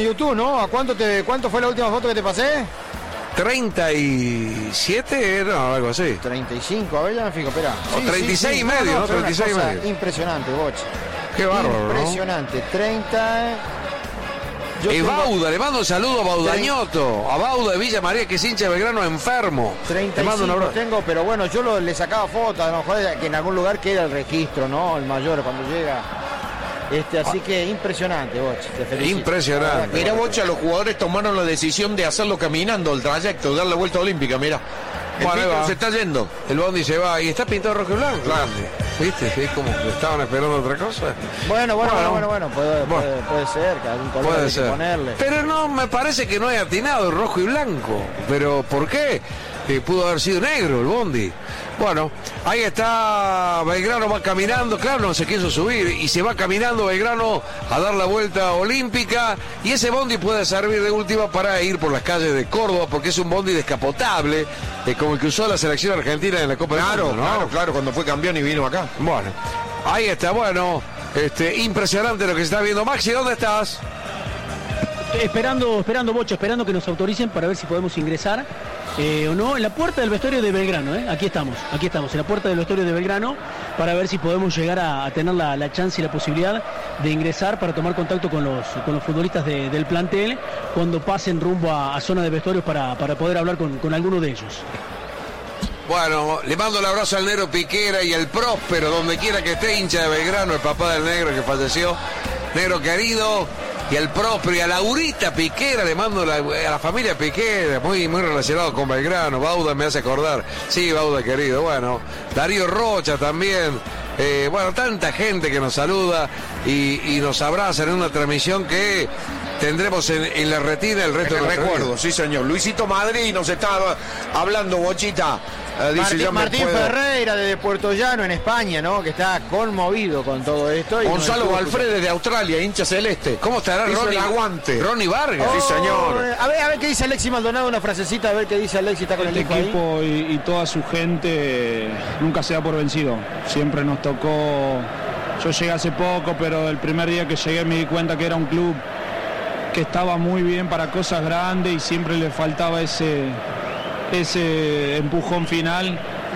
YouTube, ¿no? ¿Cuánto fue la última foto que te pasé? 37, no, algo así. 35, a ver, ya me fijo, espera. O 36 y medio, ¿no? 36 y medio. Impresionante, Boche. Qué bárbaro, impresionante, ¿no? 30... Bauda, le mando un saludo a Baudañoto, a Bauda de Villa María, que es hincha de Belgrano enfermo. 35 tengo, pero bueno, yo le sacaba fotos, a lo mejor que en algún lugar queda el registro, ¿no? El mayor cuando llega. Así que impresionante, Boche, te felicito. Impresionante. Mira, Boche, los jugadores tomaron la decisión de hacerlo caminando el trayecto, dar la vuelta olímpica, mira. Bueno, se está yendo. El bondi se va y está pintado rojo y blanco. Claro. ¿Viste? Es como que estaban esperando otra cosa. Bueno, puede ser, que algún color hay que ponerle. Pero no, me parece que no hay atinado el rojo y blanco. ¿Pero por qué? Pudo haber sido negro el bondi. Bueno, ahí está, Belgrano va caminando, claro, no se quiso subir, y se va caminando Belgrano a dar la vuelta olímpica, y ese bondi puede servir de última para ir por las calles de Córdoba, porque es un bondi descapotable, como el que usó la selección argentina en la Copa del Mundo, ¿no? Claro, cuando fue campeón y vino acá. Bueno, ahí está, bueno, impresionante lo que se está viendo. Maxi, ¿dónde estás? Esperando, Bocho, esperando que nos autoricen para ver si podemos ingresar o no en la puerta del vestuario de Belgrano. Aquí estamos, en la puerta del vestuario de Belgrano, para ver si podemos llegar a tener la chance y la posibilidad de ingresar para tomar contacto con los futbolistas del plantel cuando pasen rumbo a zona de vestuarios para poder hablar con alguno de ellos. Bueno, le mando el abrazo al Negro Piquera y al Próspero, donde quiera que esté, hincha de Belgrano, el papá del Negro que falleció. Negro querido, y al Próspero y a Laurita Piquera, le mando a la familia Piquera, muy relacionado con Belgrano. Bauda me hace acordar. Sí, Bauda querido. Bueno, Darío Rocha también. Bueno, tanta gente que nos saluda y nos abraza en una transmisión que tendremos en la retina el resto del recuerdo. Sí, señor. Luisito Madrid nos está hablando, Bochita. Martín Ferreira de Puerto Llano en España, ¿no? Que está conmovido con todo esto. Gonzalo Valfrede de Australia, hincha celeste. ¿Cómo estará Ronnie? Aguante. Ronnie Vargas. Sí, señor. A ver qué dice Alexis Maldonado, una frasecita, a ver qué dice Alexis, está con el equipo y toda su gente nunca se da por vencido. Siempre nos tocó. Yo llegué hace poco, pero el primer día que llegué me di cuenta que era un club que estaba muy bien para cosas grandes y siempre le faltaba ese empujón final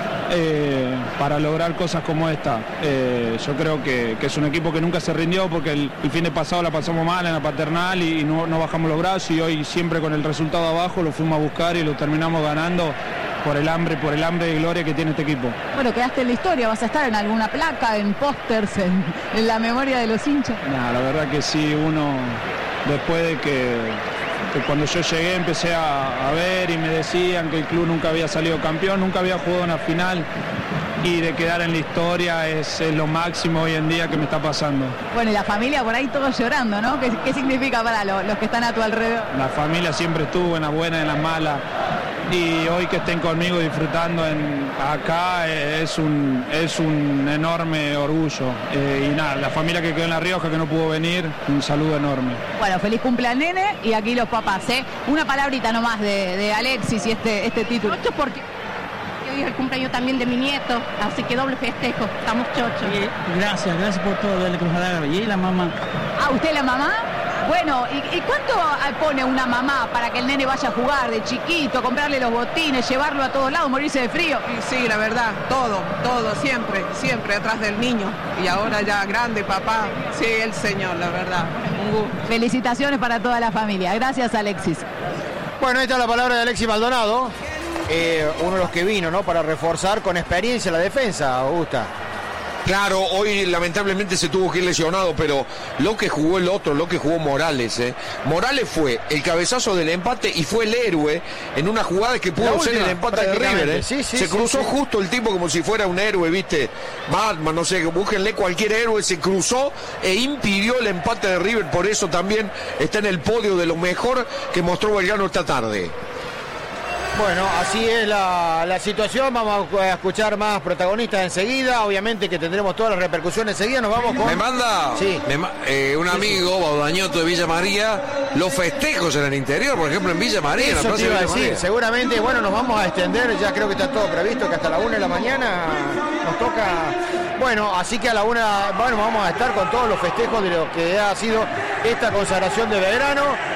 para lograr cosas como esta. Yo creo que es un equipo que nunca se rindió, porque el fin de pasado la pasamos mal en la Paternal y no bajamos los brazos, y hoy siempre con el resultado abajo lo fuimos a buscar y lo terminamos ganando por el hambre de gloria que tiene este equipo. Bueno, quedaste en la historia, vas a estar en alguna placa, en pósters, en la memoria de los hinchas. La verdad que sí, uno después de que cuando yo llegué empecé a ver y me decían que el club nunca había salido campeón, nunca había jugado una final, y de quedar en la historia es lo máximo hoy en día que me está pasando. Bueno, y la familia por ahí todos llorando, ¿no? ¿Qué significa para los que están a tu alrededor? La familia siempre estuvo en las buenas y en las malas, y hoy que estén conmigo disfrutando acá es un enorme orgullo. Y nada, la familia que quedó en La Rioja, que no pudo venir, un saludo enorme. Bueno, feliz cumpleaños, nene, y aquí los papás, ¿eh? Una palabrita nomás de Alexis y este título. Chocho, porque hoy es el cumpleaños también de mi nieto, así que doble festejo, estamos chochos. Gracias por todo el que nos ha dado. ¿Y la mamá? Ah, ¿usted la mamá? Bueno, ¿y cuánto pone una mamá para que el nene vaya a jugar de chiquito, comprarle los botines, llevarlo a todos lados, morirse de frío? Sí, la verdad, todo, siempre atrás del niño. Y ahora ya grande, papá, sí, el señor, la verdad, un gusto. Felicitaciones para toda la familia. Gracias, Alexis. Bueno, ahí está la palabra de Alexis Maldonado, uno de los que vino, ¿no? Para reforzar con experiencia la defensa, Augusta. Claro, hoy lamentablemente se tuvo que ir lesionado, pero lo que jugó lo que jugó Morales, Morales fue el cabezazo del empate y fue el héroe en una jugada que pudo ser el empate de River, se cruzó justo el tipo como si fuera un héroe, ¿viste? Batman, no sé, búsquenle cualquier héroe, se cruzó e impidió el empate de River, por eso también está en el podio de lo mejor que mostró Belgrano esta tarde. Bueno, así es la situación. Vamos a escuchar más protagonistas enseguida. Obviamente que tendremos todas las repercusiones enseguida. Nos vamos con... Me manda un amigo, Baudañoto de Villa María, los festejos en el interior, por ejemplo en Villa María. Eso te iba a decir, seguramente, bueno, nos vamos a extender, ya creo que está todo previsto, que hasta la 1 de la mañana nos toca. Bueno, así que a la 1, bueno, vamos a estar con todos los festejos de lo que ha sido esta consagración de Belgrano.